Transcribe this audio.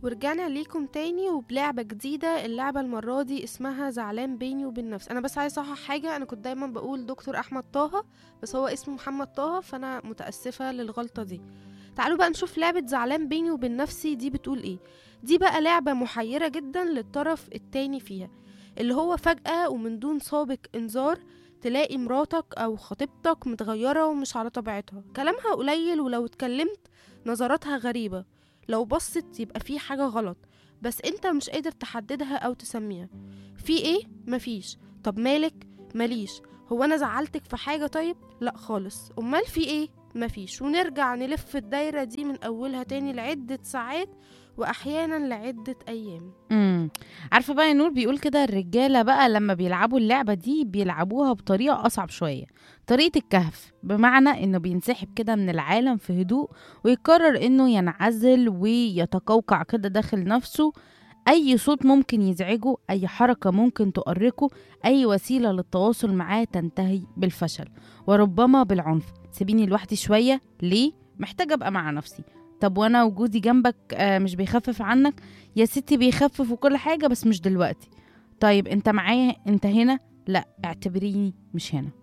ورجعنا ليكم تاني وبلعبة جديدة. اللعبة المرة دي اسمها زعلان بيني وبين نفسي. أنا بس عايز أصحح حاجة، أنا كنت دايما بقول دكتور أحمد طه بس هو اسمه محمد طه، فأنا متأسفة للغلطة دي. تعالوا بقى نشوف لعبة زعلان بيني وبين نفسي دي بتقول ايه. دي بقى لعبة محيرة جدا للطرف التاني فيها، اللي هو فجأة ومن دون سابق إنذار تلاقي مراتك أو خطيبتك متغيرة ومش على طبيعتها، كلامها قليل، ولو اتكلمت نظراتها غريبة، لو بصت يبقى في حاجة غلط بس انت مش قادر تحددها او تسميها. في ايه؟ مفيش. طب مالك؟ ماليش. هو انا زعلتك في حاجة؟ طيب لا خالص. امال في ايه؟ مفيش. ونرجع نلف الدايرة دي من اولها تاني لعدة ساعات واحيانا لعدة ايام. امم عارفه بقى يا نور، بيقول كده الرجاله بقى لما بيلعبوا اللعبه دي بيلعبوها بطريقه اصعب شويه، طريقه الكهف، بمعنى انه بينسحب كده من العالم في هدوء ويقرر انه ينعزل ويتقوقع كده داخل نفسه. اي صوت ممكن يزعجه، اي حركه ممكن تؤرقه، اي وسيله للتواصل معاه تنتهي بالفشل وربما بالعنف. سيبيني لوحدي شويه، ليه؟ محتاجه ابقى مع نفسي. طب وانا وجودي جنبك مش بيخفف عنك؟ يا ستي بيخفف وكل حاجة بس مش دلوقتي. طيب انت معايا؟ انت هنا؟ لا، اعتبريني مش هنا.